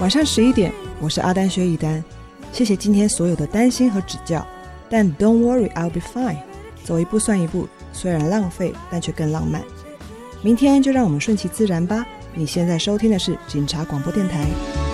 晚上11点，我是阿丹薛一丹，谢谢今天所有的担心和指教，但 Don't worry, I'll be fine， 走一步算一步，虽然浪费，但却更浪漫。明天就让我们顺其自然吧。你现在收听的是警察广播电台。